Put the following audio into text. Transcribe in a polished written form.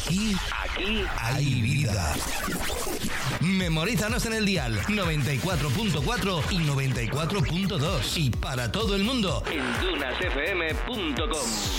Aquí hay vida. Memorízanos en el dial 94.4 y 94.2 y para todo el mundo en dunasfm.com.